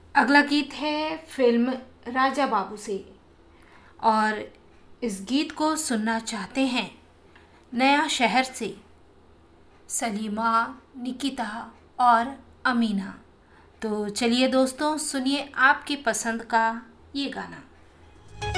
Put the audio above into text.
अगला गीत है फिल्म राजा बाबू से, और इस गीत को सुनना चाहते हैं नया शहर से सलीमा, निकिता और अमीना। तो चलिए दोस्तों, सुनिए आपकी पसंद का ये गाना।